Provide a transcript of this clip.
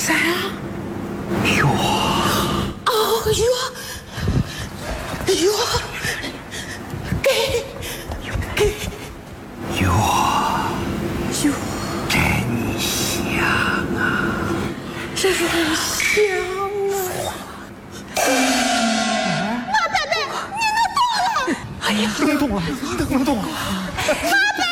谁啊？ 哟， 哦哟，给哟， 哟， 真香啊！ 这是很香啊！ 马贝贝，你能动了！ 哎呀， 能动了，能动了！ 马贝